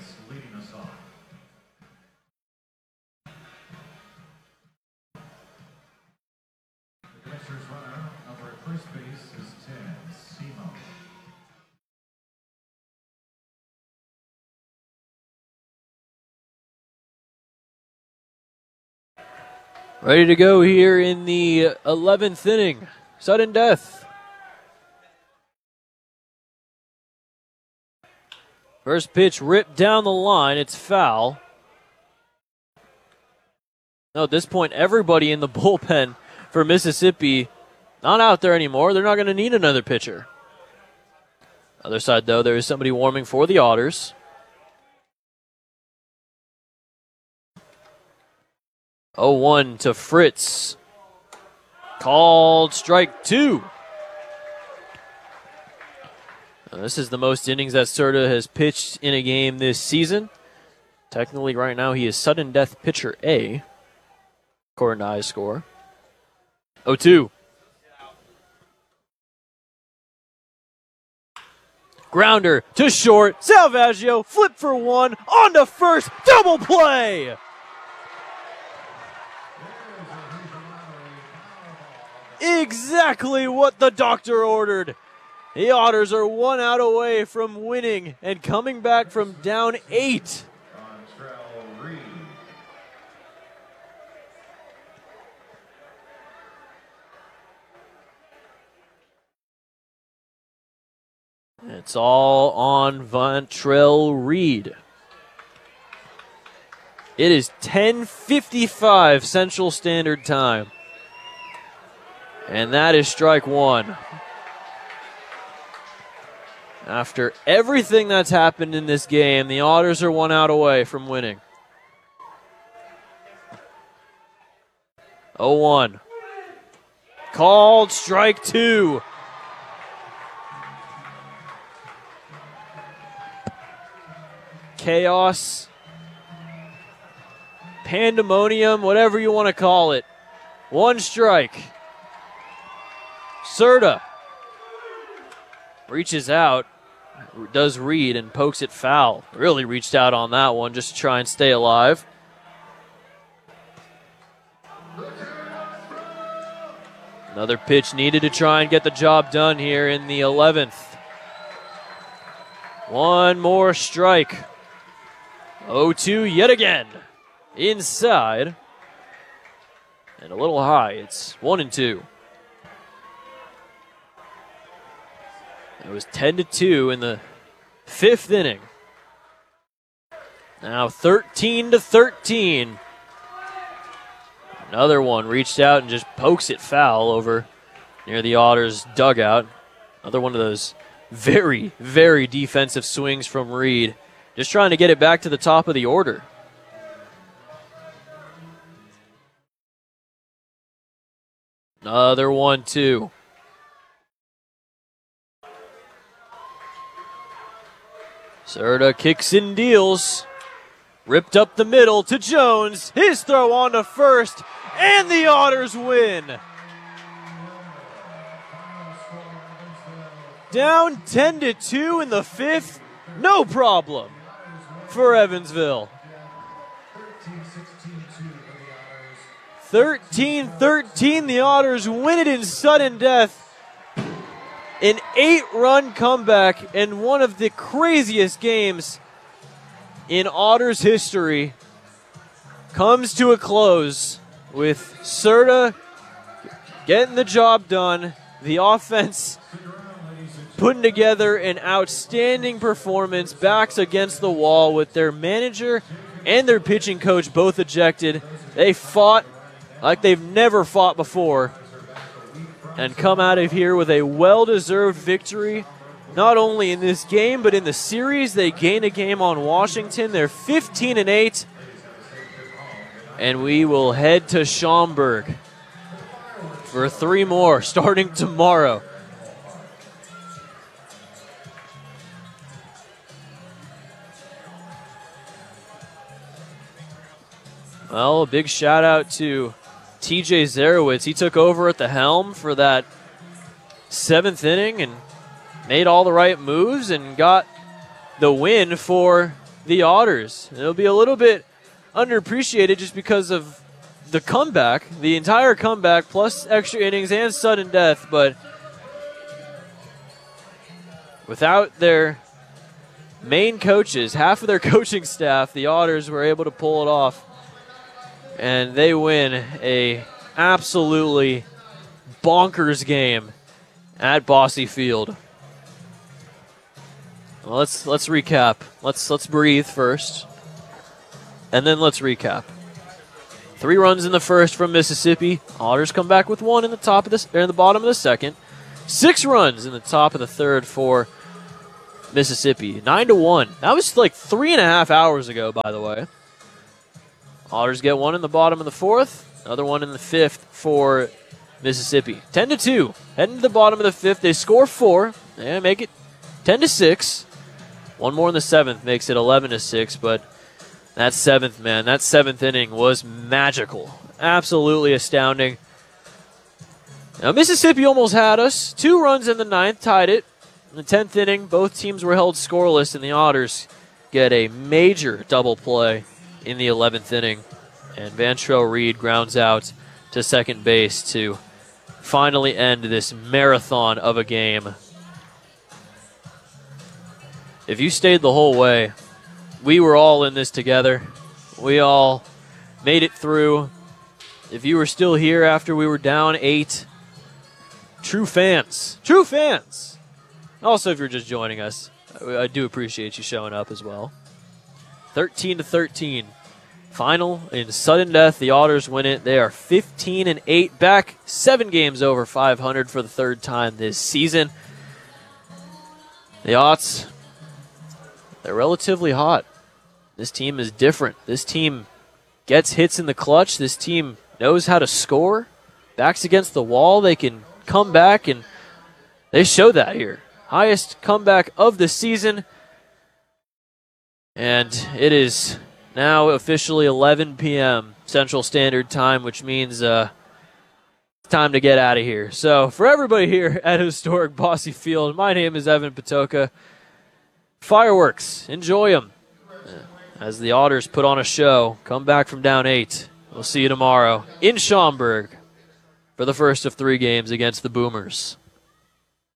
leading us off. The commissioner's runner over at first base is Ted Simo. Ready to go here in the 11th inning. Sudden death. First pitch ripped down the line. It's foul. No, at this point, everybody in the bullpen for Mississippi not out there anymore. They're not going to need another pitcher. Other side, though, there is somebody warming for the Otters. Oh, 1 to Fritz. Called strike 2. Now, this is the most innings that Serta has pitched in a game this season. Technically, right now, he is sudden death pitcher A, according to iScore. 0-2. Grounder to short. Salvaggio flip for one. On to first. Double play. Exactly what the doctor ordered. The Otters are 1 out away from winning and coming back from down 8. It's all on Vontrell Reed. It is 10:55 Central Standard Time. And that is strike 1. After everything that's happened in this game, the Otters are 1 out away from winning. 0-1. Called strike 2. Chaos, pandemonium, whatever you want to call it. 1 strike. Serta reaches out, does Reed, and pokes it foul. Really reached out on that one just to try and stay alive. Another pitch needed to try and get the job done here in the 11th. 1 more strike. 0-2 yet again. Inside. And a little high. It's 1-2. It was 10-2 in the 5th inning. Now 13-13. Another one reached out and just pokes it foul over near the Otters dugout. Another one of those very, very defensive swings from Reed. Just trying to get it back to the top of the order. Another 1-2. Serta kicks and deals. Ripped up the middle to Jones. His throw on to first. And the Otters win. Down 10-2 in the 5th. No problem for Evansville. 13-13, the Otters win it in sudden death. An 8-run comeback and one of the craziest games in Otters history comes to a close with Serta getting the job done. The offense putting together an outstanding performance, backs against the wall with their manager and their pitching coach both ejected. They fought like they've never fought before and come out of here with a well-deserved victory, not only in this game, but in the series. They gain a game on Washington. They're 15-8, and we will head to Schaumburg for 3 more starting tomorrow. Well, a big shout out to TJ Zarowitz. He took over at the helm for that 7th inning and made all the right moves and got the win for the Otters. It'll be a little bit underappreciated just because of the comeback, the entire comeback, plus extra innings and sudden death. But without their main coaches, half of their coaching staff, the Otters were able to pull it off. And they win a absolutely bonkers game at Bosse Field. Well, let's recap. Let's breathe first, and then let's recap. 3 runs in the first from Mississippi. Otters come back with 1 in the bottom of the second. 6 runs in the top of the third for Mississippi. 9-1. That was like 3.5 hours ago, by the way. Otters get 1 in the bottom of the fourth, another 1 in the fifth for Mississippi. 10-2. Heading to the bottom of the fifth, they score 4 and make it 10-6. 1 more in the seventh makes it 11-6, but that seventh inning was magical. Absolutely astounding. Now, Mississippi almost had us. 2 runs in the ninth tied it. In the 10th inning, both teams were held scoreless, and the Otters get a major double play in the 11th inning. And Vantrell Reed grounds out to second base to finally end this marathon of a game. If you stayed the whole way, we were all in this together. We all made it through. If you were still here after we were down 8, true fans. True fans. Also, if you're just joining us, I do appreciate you showing up as well. 13-13. Final in sudden death. The Otters win it. They are 15-8, back 7 games over 500 for the 3rd time this season. The Otts, they're relatively hot. This team is different. This team gets hits in the clutch. This team knows how to score. Backs against the wall, they can come back, and they show that here. Highest comeback of the season. And it is now officially 11 p.m. Central Standard Time, which means it's time to get out of here. So for everybody here at historic Bosse Field, my name is Evan Patoka. Fireworks, enjoy them. As the Otters put on a show, come back from down 8. We'll see you tomorrow in Schaumburg for the first of 3 games against the Boomers.